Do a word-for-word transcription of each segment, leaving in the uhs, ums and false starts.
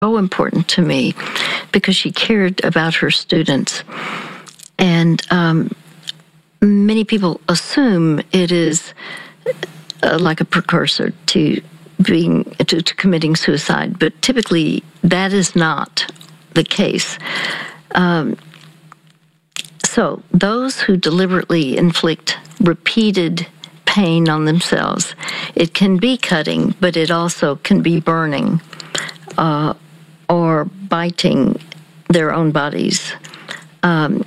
so important to me because she cared about her students. And um, many people assume it is uh, like a precursor to being to, to committing suicide, but typically that is not the case. Um, so those who deliberately inflict repeated pain on themselves, it can be cutting, but it also can be burning uh, or biting their own bodies. Um,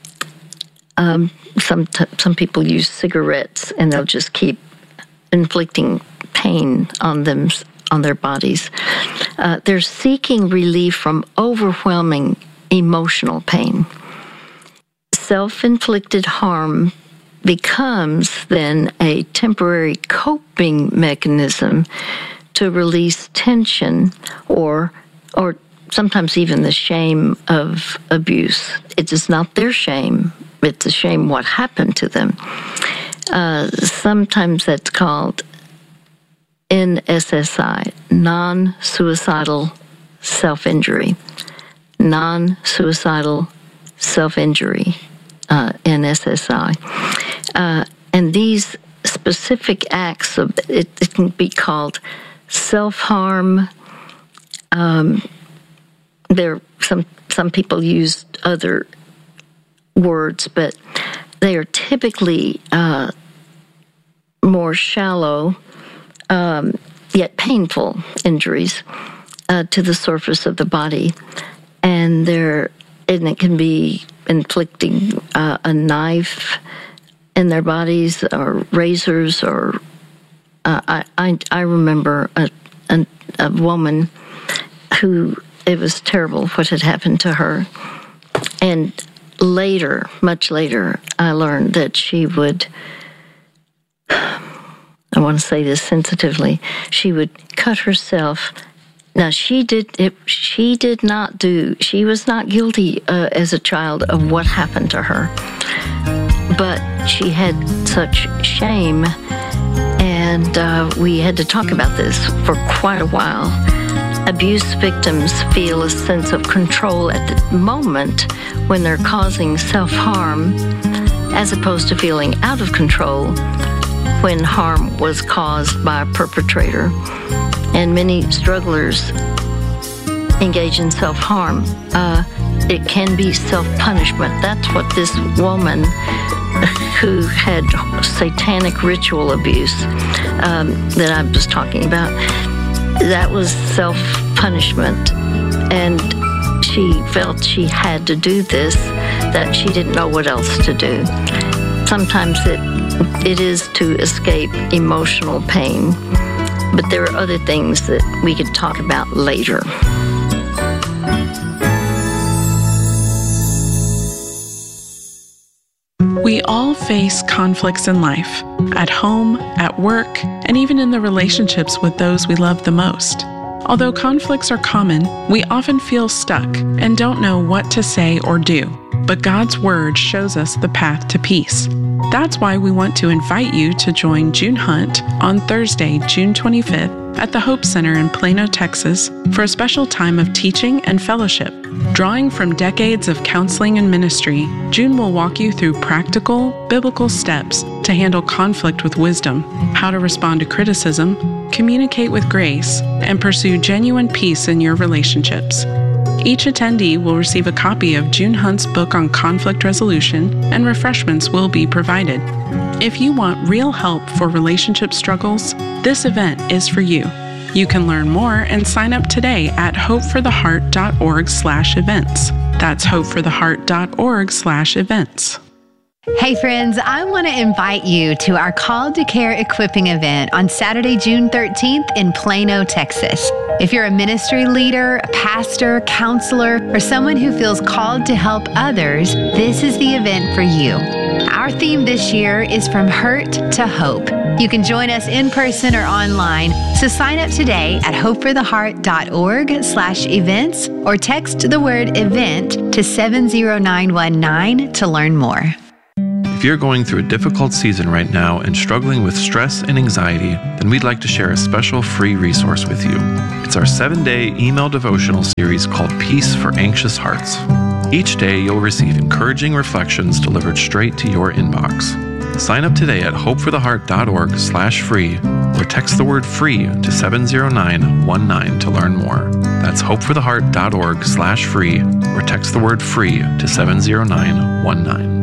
um, some t- some people use cigarettes, and they'll just keep inflicting pain on them, on their bodies. Uh, they're seeking relief from overwhelming emotional pain. Self-inflicted harm becomes then a temporary coping mechanism to release tension or or sometimes even the shame of abuse. It is not their shame, it's a shame what happened to them. Uh, sometimes that's called N S S I, non-suicidal self-injury. Non-suicidal self-injury, uh, N S S I. Uh, and these specific acts of it, it can be called self-harm. Um, there, some some people use other words, but they are typically uh, more shallow, um, yet painful injuries uh, to the surface of the body, and they're and it can be inflicting uh, a knife in their bodies, or razors, or uh, I, I I remember a, a a woman who, it was terrible what had happened to her, and later, much later, I learned that she would, I want to say this sensitively, she would cut herself. Now, she did it, she did not do, she was not guilty uh, as a child of what happened to her, but she had such shame, and uh, we had to talk about this for quite a while. Abuse victims feel a sense of control at the moment when they're causing self-harm, as opposed to feeling out of control when harm was caused by a perpetrator. And many strugglers engage in self-harm. Uh, it can be self-punishment. That's what this woman who had satanic ritual abuse um, that I was talking about, that was self-punishment. And she felt she had to do this, that she didn't know what else to do. Sometimes it it is to escape emotional pain, but there are other things that we could talk about later. We all face conflicts in life, at home, at work, and even in the relationships with those we love the most. Although conflicts are common, we often feel stuck and don't know what to say or do. But God's Word shows us the path to peace. That's why we want to invite you to join June Hunt on Thursday, June twenty-fifth, at the Hope Center in Plano, Texas, for a special time of teaching and fellowship. Drawing from decades of counseling and ministry, June will walk you through practical, biblical steps to handle conflict with wisdom, how to respond to criticism, communicate with grace, and pursue genuine peace in your relationships. Each attendee will receive a copy of June Hunt's book on conflict resolution, and refreshments will be provided. If you want real help for relationship struggles, this event is for you. You can learn more and sign up today at hopefortheheart.org slash events. That's hopefortheheart.org slash events. Hey friends, I want to invite you to our Called to Care equipping event on Saturday, June thirteenth in Plano, Texas. If you're a ministry leader, a pastor, counselor, or someone who feels called to help others, this is the event for you. Our theme this year is From Hurt to Hope. You can join us in person or online, so sign up today at hopefortheheart.org slash events or text the word event to seven zero nine one nine to learn more. If you're going through a difficult season right now and struggling with stress and anxiety, then we'd like to share a special free resource with you. It's our seven-day email devotional series called Peace for Anxious Hearts. Each day, you'll receive encouraging reflections delivered straight to your inbox. Sign up today at hopefortheheart.org slash free or text the word free to seven zero nine one nine to learn more. That's hopefortheheart.org slash free or text the word free to seven zero nine one nine.